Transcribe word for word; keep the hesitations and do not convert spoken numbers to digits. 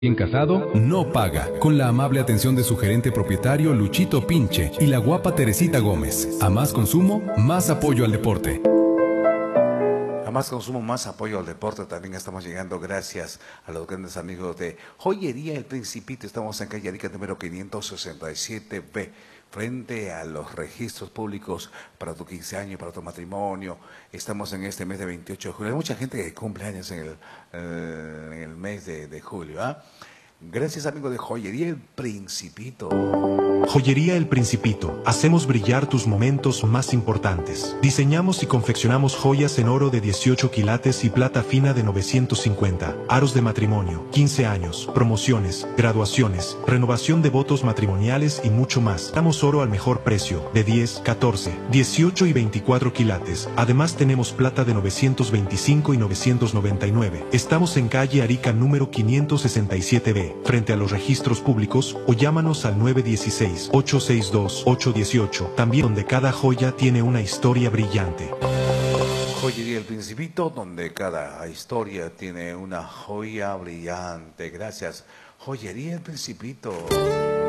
Bien casado, no paga. Con la amable atención de su gerente propietario Luchito Pinche y la guapa Teresita Gómez. A más consumo, más apoyo al deporte. A más consumo, más apoyo al deporte. También estamos llegando gracias a los grandes amigos de Joyería El Principito. Estamos en calle Arica número quinientos sesenta y siete B, frente a los registros públicos para tu quince años, para tu matrimonio. Estamos en este mes de veintiocho de julio. Hay mucha gente que cumple años en el, en el mes de, de julio. ¿ah? Gracias, amigos de Joyería El Principito. Joyería El Principito. Hacemos brillar tus momentos más importantes. Diseñamos y confeccionamos joyas en oro de dieciocho quilates y plata fina de novecientos cincuenta, aros de matrimonio, quince años, promociones, graduaciones, renovación de votos matrimoniales y mucho más. Damos oro al mejor precio, de diez, catorce, dieciocho y veinticuatro quilates. Además tenemos plata de novecientos veinticinco y novecientos noventa y nueve. Estamos en calle Arica número quinientos sesenta y siete B, frente a los registros públicos, o llámanos al nueve uno seis, ocho seis dos, ocho uno ocho, también donde cada joya tiene una historia brillante. Joyería El Principito, donde cada historia tiene una joya brillante. Gracias. Joyería El Principito.